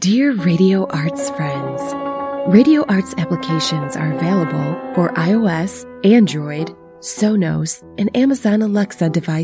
Dear Radio Arts friends, Radio Arts applications are available for iOS, Android, Sonos, and Amazon Alexa devices.